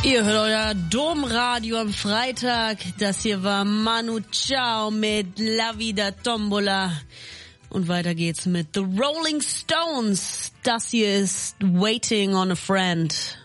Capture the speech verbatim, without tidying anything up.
Ihr hört euer Domradio am Freitag. Das hier war Manu Chao mit La Vida Tombola. Und weiter geht's mit The Rolling Stones. Das hier ist Waiting on a Friend.